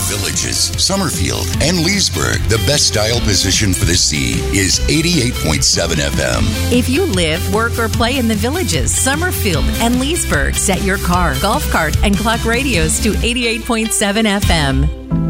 Villages, Summerfield, and Leesburg, the best dial position for the sea is 88.7 FM. If you live, work, or play in the Villages, Summerfield, and Leesburg, set your car, golf cart, and clock radios to 88.7 FM.